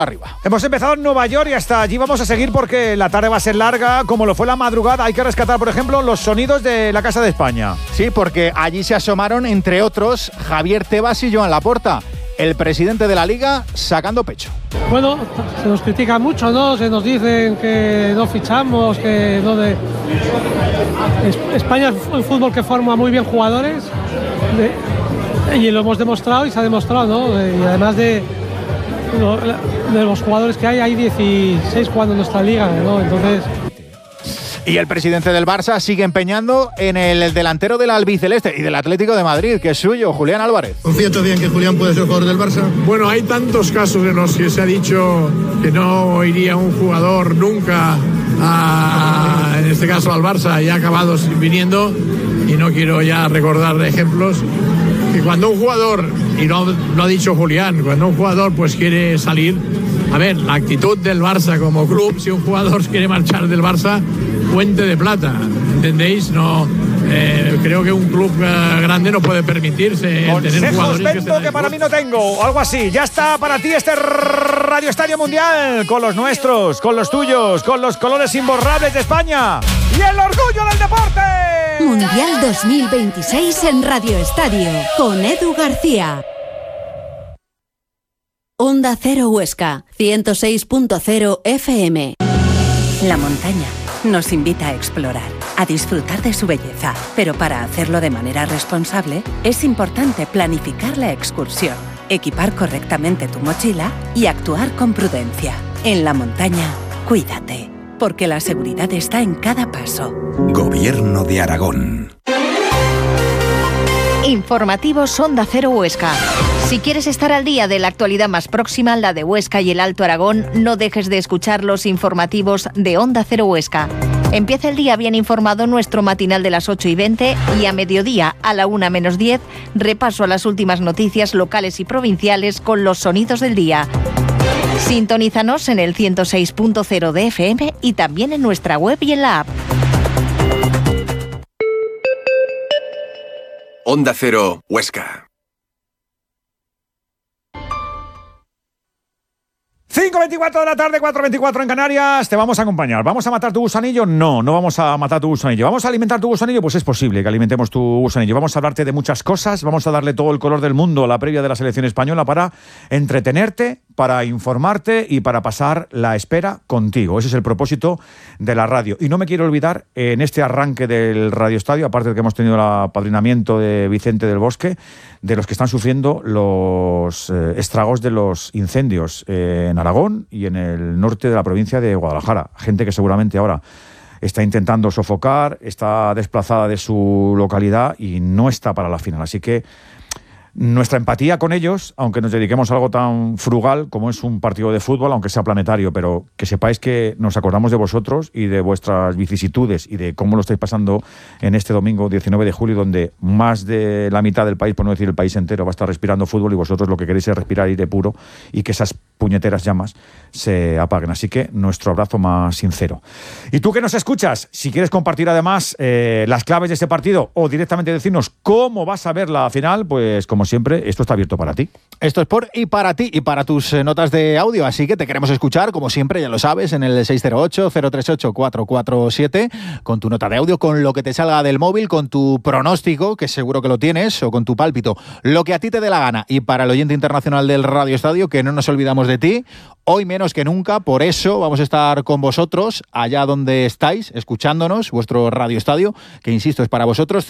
arriba. Hemos empezado en Nueva York y hasta allí vamos a seguir porque la tarde va a ser larga, como lo fue la madrugada. Hay que rescatar, por ejemplo, los sonidos de la Casa de España. Sí, porque allí se asomaron, entre otros, Javier Tebas y Joan Laporta, el presidente de la Liga, sacando pecho. Bueno, se nos critica mucho, ¿no? Se nos dicen que no fichamos, que no de... España es un fútbol que forma muy bien jugadores y lo hemos demostrado y se ha demostrado, ¿no? Y además de los jugadores que hay 16 jugando en nuestra liga, ¿no? Entonces... Y el presidente del Barça sigue empeñando en el delantero del albiceleste y del Atlético de Madrid, que es suyo, Julián Álvarez. ¿Confía todavía en que Julián puede ser jugador del Barça? Bueno, hay tantos casos en los que se ha dicho que no iría un jugador nunca en este caso al Barça y ha acabado viniendo, y no quiero ya recordar ejemplos, que cuando un jugador, y lo ha dicho Julián, cuando un jugador pues quiere salir, a ver, la actitud del Barça como club, si un jugador quiere marchar del Barça, fuente de plata, ¿entendéis? No, creo que un club grande no puede permitirse tener jugadores que para mí no tengo, o algo así. Ya está para ti este Radio Estadio Mundial, con los nuestros, con los tuyos, con los colores imborrables de España y el orgullo del deporte. Mundial 2026 en Radio Estadio, con Edu García. Onda Cero Huesca, 106.0 FM. La montaña nos invita a explorar, a disfrutar de su belleza, pero para hacerlo de manera responsable es importante planificar la excursión, equipar correctamente tu mochila y actuar con prudencia. En la montaña, cuídate, porque la seguridad está en cada paso. Gobierno de Aragón. Informativos Onda Cero Huesca. Si quieres estar al día de la actualidad más próxima, la de Huesca y el Alto Aragón, no dejes de escuchar los informativos de Onda Cero Huesca. Empieza el día bien informado nuestro matinal de las 8:20 y a mediodía, a la 1:10, repaso a las últimas noticias locales y provinciales con los sonidos del día. Sintonízanos en el 106.0 de FM y también en nuestra web y en la app. Onda Cero Huesca. 5:24 de la tarde, 4:24 en Canarias. Te vamos a acompañar. ¿Vamos a matar tu gusanillo? No vamos a matar tu gusanillo. ¿Vamos a alimentar tu gusanillo? Pues es posible que alimentemos tu gusanillo. Vamos a hablarte de muchas cosas. Vamos a darle todo el color del mundo a la previa de la selección española para entretenerte, para informarte y para pasar la espera contigo. Ese es el propósito de la radio. Y no me quiero olvidar, en este arranque del Radio Estadio, aparte de que hemos tenido el apadrinamiento de Vicente del Bosque, de los que están sufriendo los estragos de los incendios en Aragón y en el norte de la provincia de Guadalajara. Gente que seguramente ahora está intentando sofocar, está desplazada de su localidad y no está para la final. Así que nuestra empatía con ellos, aunque nos dediquemos a algo tan frugal como es un partido de fútbol, aunque sea planetario, pero que sepáis que nos acordamos de vosotros y de vuestras vicisitudes y de cómo lo estáis pasando en este domingo 19 de julio, donde más de la mitad del país, por no decir el país entero, va a estar respirando fútbol y vosotros lo que queréis es respirar aire puro y que esas puñeteras llamas se apaguen. Así que nuestro abrazo más sincero. Y tú que nos escuchas, si quieres compartir además las claves de este partido o directamente decirnos cómo vas a ver la final, pues como siempre, esto está abierto para ti. Esto es por y para ti y para tus notas de audio, así que te queremos escuchar, como siempre, ya lo sabes, en el 608-038-447, con tu nota de audio, con lo que te salga del móvil, con tu pronóstico, que seguro que lo tienes, o con tu pálpito, lo que a ti te dé la gana. Y para el oyente internacional del Radio Estadio, que no nos olvidamos de ti, hoy menos que nunca, por eso vamos a estar con vosotros, allá donde estáis, escuchándonos, vuestro Radio Estadio, que insisto, es para vosotros,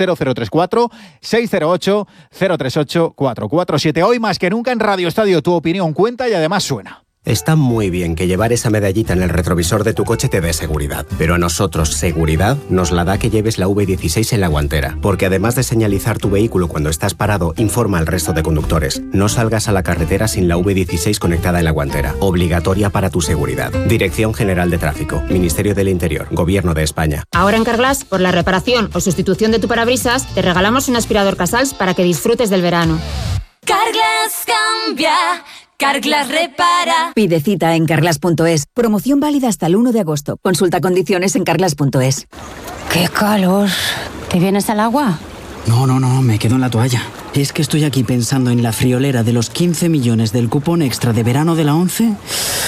0034-608-038-447. Hoy más que nunca en Radio Estadio, tu opinión cuenta y además suena. Está muy bien que llevar esa medallita en el retrovisor de tu coche te dé seguridad, pero a nosotros seguridad nos la da que lleves la V16 en la guantera, porque además de señalizar tu vehículo cuando estás parado, informa al resto de conductores. No salgas a la carretera sin la V16 conectada en la guantera, obligatoria para tu seguridad. Dirección General de Tráfico, Ministerio del Interior, Gobierno de España. Ahora en Carglass, por la reparación o sustitución de tu parabrisas, te regalamos un aspirador Casals para que disfrutes del verano. Carglass cambia, Carglass repara. Pide cita en carglass.es. Promoción válida hasta el 1 de agosto. Consulta condiciones en carglass.es. ¡Qué calor! ¿Te vienes al agua? No, me quedo en la toalla. Es que estoy aquí pensando en la friolera de los 15 millones del cupón extra de verano de la ONCE